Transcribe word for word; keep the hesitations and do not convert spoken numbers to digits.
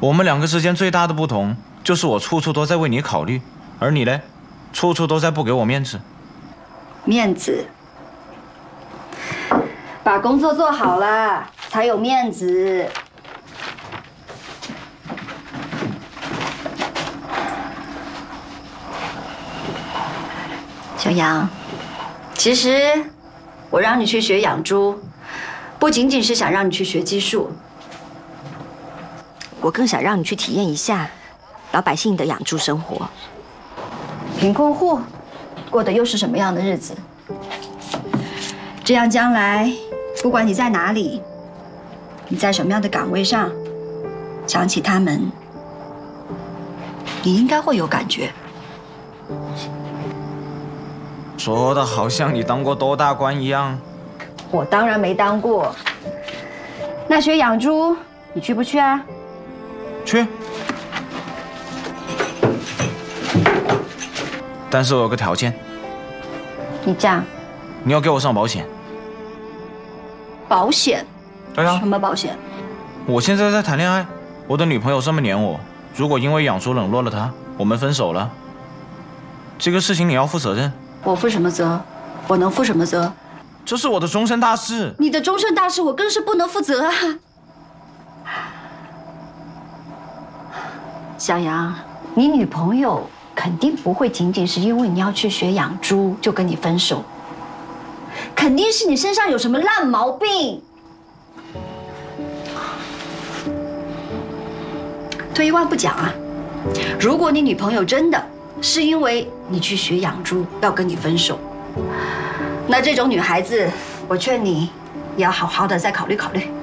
我们两个之间最大的不同就是我处处都在为你考虑，而你呢，处处都在不给我面子。 面子，把工作做好了才有面子。小杨，其实我让你去学养猪，不仅仅是想让你去学技术， 我更想让你去体验一下老百姓的养猪生活。 贫困户过的又是什么样的日子？这样将来不管你在哪里，你在什么样的岗位上，想起他们，你应该会有感觉。 说的好像你当过多大官一样。 我当然没当过。那学养猪，你去不去啊？ 去。但是我有个条件。 你讲。 你要给我上保险。 保险？ 对啊。 什么保险？ 我现在在谈恋爱，我的女朋友这么黏我，如果因为养猪冷落了她，我们分手了，这个事情你要负责任。 我负什么责？我能负什么责？ 这是我的终身大事。 你的终身大事，我更是不能负责啊！小杨，你女朋友肯定不会仅仅是因为你要去学养猪就跟你分手，肯定是你身上有什么烂毛病。退一万步讲啊，如果你女朋友真的是因为你去学养猪要跟你分手，那这种女孩子，我劝你也要好好的再考虑考虑。